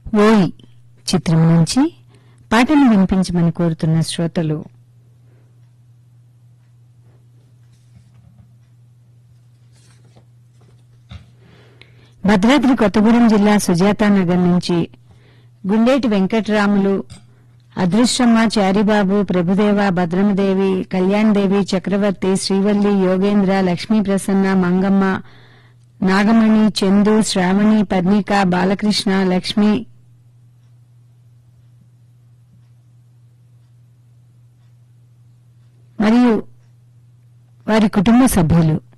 ఓయ్ చిత్రం నుంచి పాటను వినిపించమని కోరుతున్న శ్రోతలు భద్రాద్రి కొత్తగూడెం జిల్లా సుజాతానగర్ నుంచి గుండేటి వెంకట్రాములు, అదృష్టమ్మ, చారిబాబు, ప్రభుదేవ, భద్రమదేవి, కళ్యాణ్దేవి, చక్రవర్తి, శ్రీవల్లి, యోగేంద్ర, లక్ష్మీ ప్రసన్న, మంగమ్మ, నాగమణి, చందు, శ్రావణి, పర్ణిక, బాలకృష్ణ, లక్ష్మి, మరియు వారి కుటుంబ సభ్యులు